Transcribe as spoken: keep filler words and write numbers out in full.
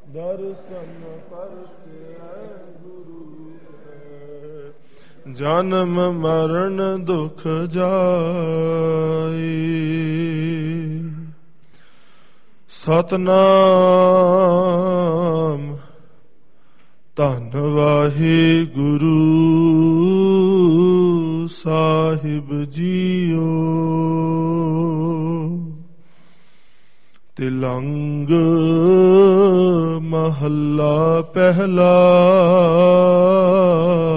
ਦਰਸ਼ਨ ਪਰਸੈ ਗੁਰੂ ਹੈ। ਜਨਮ ਮਰਨ ਦੁਖ ਜਾਈ। ਸਤਨਾਮ ਧੰਨ ਵਾਹਿਗੁਰੂ ਸਾਹਿਬ ਜੀਓ। ਤਿਲੰਗ ਮਹੱਲਾ ਪਹਿਲਾ।